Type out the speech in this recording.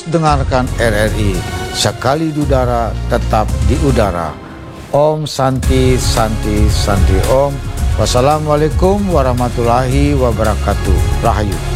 Terus dengarkan RRI, sekali di udara tetap di udara. Om Santi Santi Santi Om. Wassalamualaikum warahmatullahi wabarakatuh. Rahayu.